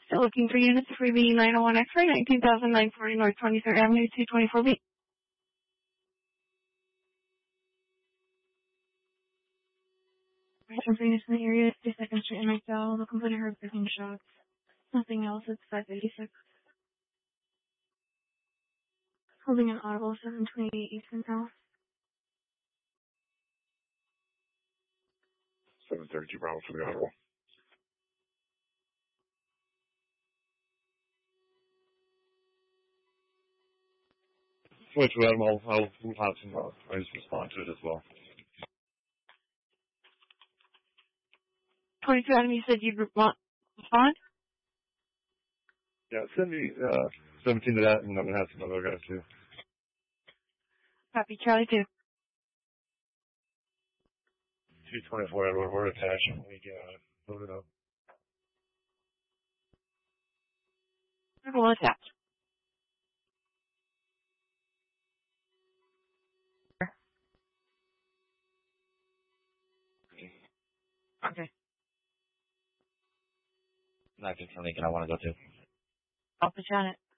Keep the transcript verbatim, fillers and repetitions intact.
Still looking for units for B nine oh one X-ray, nineteen thousand nine forty North twenty-third Avenue, two twenty-four B. Something is in the area, fifty-second Street in McDowell. The completed her fifteen shots. Nothing else, it's five eighty-six. Holding an audible, seven twenty-eight Eastern House. seven thirty-two Bravo for the audible. Switch with them, I'll, I'll have some, uh, I just respond to it as well. twenty-two Adam, you said you'd want respond? Yeah, send me, uh, seventeen to that, and I'm gonna have some other guys too. Copy, Charlie two. two twenty-four, Edward, we're attached. We get it. Load it up. Well attached. Okay. Not good for Lincoln, I want to go to. I'll put you on it.